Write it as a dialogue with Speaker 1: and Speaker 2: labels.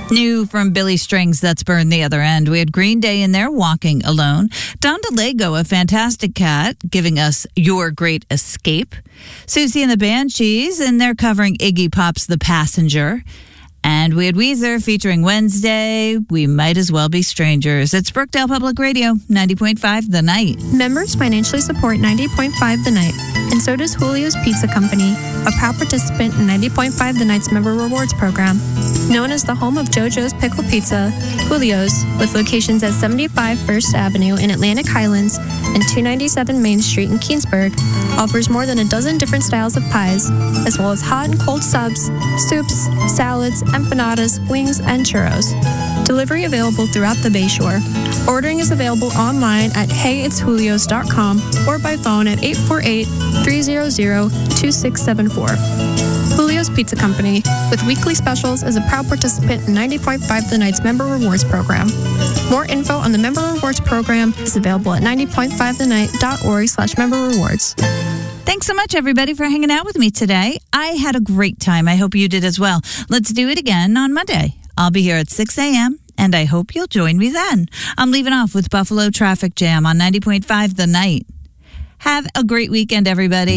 Speaker 1: New from Billy Strings, That's Burn the Other End. We had Green Day in there, Walking Alone. Don DeLego, A Fantastic Cat, giving us Your Great Escape. Susie and the Banshees, and they're covering Iggy Pop's The Passenger. And we had Weezer featuring Wednesday, We Might As Well Be Strangers. It's Brookdale Public Radio, 90.5 The Night.
Speaker 2: Members financially support 90.5 The Night, and so does Julio's Pizza Company, a proud participant in 90.5 The Night's Member Rewards Program. Known as the home of JoJo's Pickle Pizza, Julio's, with locations at 75 First Avenue in Atlantic Highlands and 297 Main Street in Keensburg, offers more than a dozen different styles of pies, as well as hot and cold subs, soups, salads, empanadas, wings, and churros. Delivery available throughout the Bayshore. Ordering is available online at heyitsjulios.com or by phone at 848-300-2674. Julio's Pizza Company, with weekly specials, is a proud participant in 90.5 The Night's Member Rewards Program. More info on the Member Rewards Program is available at 90.5thennight.org/member rewards.
Speaker 1: Thanks so much, everybody, for hanging out with me today. I had a great time. I hope you did as well. Let's do it again on Monday. I'll be here at 6 a.m., and I hope you'll join me then. I'm leaving off with Buffalo Traffic Jam on 90.5 The Night. Have a great weekend, everybody.